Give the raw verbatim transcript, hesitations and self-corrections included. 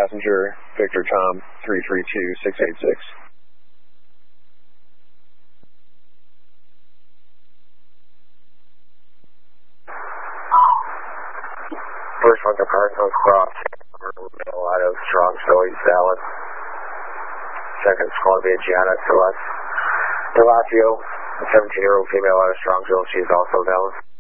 passenger, Victor Tom, three three two six eight six. First one to Cardinals Cross, a lot of strong Philly salad. Second, Columbia Gianna Celeste Delatio, a seventeen-year-old female out of Strongsville. She's also valid.